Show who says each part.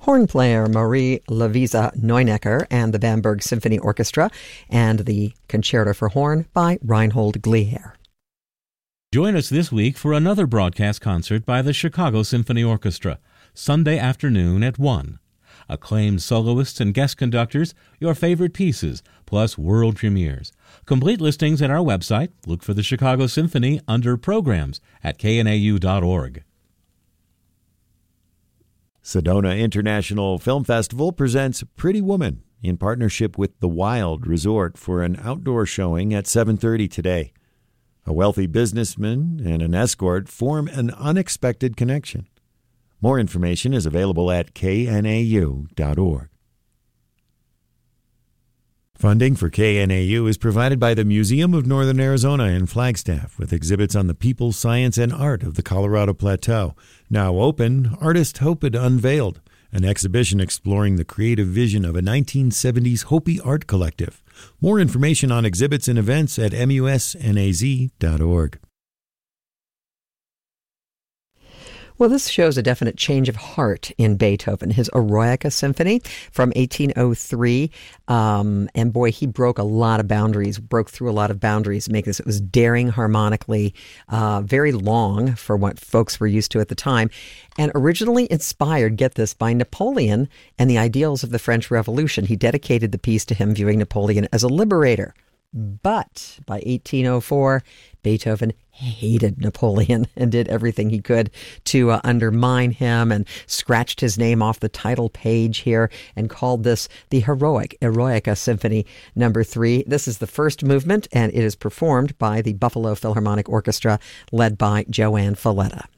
Speaker 1: horn player Marie Louisa Neunecker and the Bamberg Symphony Orchestra, and the Concerto for Horn by Reinhold Gliher.
Speaker 2: Join us this week for another broadcast concert by the Chicago Symphony Orchestra, Sunday afternoon at 1. Acclaimed soloists and guest conductors, your favorite pieces, plus world premieres. Complete listings at our website. Look for the Chicago Symphony under Programs at knau.org.
Speaker 3: Sedona International Film Festival presents Pretty Woman in partnership with The Wild Resort for an outdoor showing at 7:30 today. A wealthy businessman and an escort form an unexpected connection. More information is available at knau.org. Funding for KNAU is provided by the Museum of Northern Arizona in Flagstaff, with exhibits on the people, science, and art of the Colorado Plateau. Now open, Artist Hoped Unveiled, an exhibition exploring the creative vision of a 1970s Hopi art collective. More information on exhibits and events at musnaz.org.
Speaker 1: Well, this shows a definite change of heart in Beethoven, his Eroica Symphony from 1803. And boy, he broke a lot of boundaries, broke through a lot of boundaries to make this. It was daring harmonically, very long for what folks were used to at the time, and originally inspired, get this, by Napoleon and the ideals of the French Revolution. He dedicated the piece to him, viewing Napoleon as a liberator. But by 1804, Beethoven hated Napoleon and did everything he could to undermine him, and scratched his name off the title page here and called this the Eroica Symphony No. 3. This is the first movement, and it is performed by the Buffalo Philharmonic Orchestra led by Joanne Falletta.